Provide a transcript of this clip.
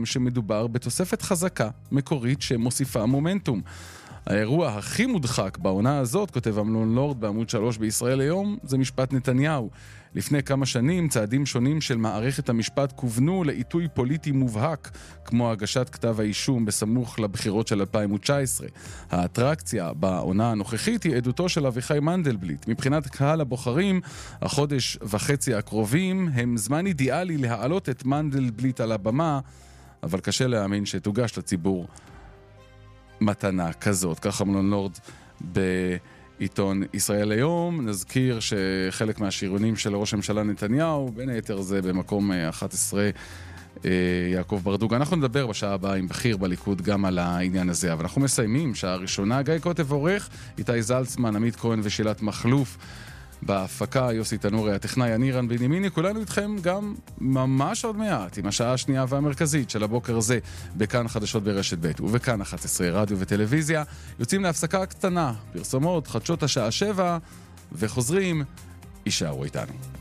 טוענים שמדובר בתוספת חזקה, מקורית, שמוסיפה מומנטום. האירוע הכי מודחק בעונה הזאת, כותב אמנון לורד בעמוד 3 בישראל היום, זה משפט נתניהו. לפני כמה שנים צעדים שונים של מערכת המשפט כוונו לעיתוי פוליטי מובהק, כמו הגשת כתב האישום בסמוך לבחירות של 2019. האטרקציה בעונה הנוכחית היא עדותו של אביחי מנדלבליט. מבחינת קהל הבוחרים, החודש וחצי הקרובים הם זמן אידיאלי להעלות את מנדלבליט על הבמה, אבל קשה להאמין שתוגש לציבור מתנה כזאת. כך אמנון לורד בעיתון ישראל היום. נזכיר שחלק מהשירונים של ראש הממשלה נתניהו, בין היתר זה במקום 11 יעקב ברדוג. אנחנו נדבר בשעה הבאה עם בכיר בליכוד גם על העניין הזה, אבל אנחנו מסיימים שעה ראשונה. גיא קוטב עורך, איתי זלצמן, עמית כהן ושילת מחלוף בהפקה, יוסי תנורי הטכנאי, אני רן בנימיני. כולנו איתכם גם ממש עוד מעט עם השעה השנייה והמרכזית של הבוקר הזה בכאן חדשות ברשת ב' ובכאן 11 רדיו וטלוויזיה. יוצאים להפסקה קטנה, פרסומות, חדשות השעה 7 וחוזרים, יישארו איתנו.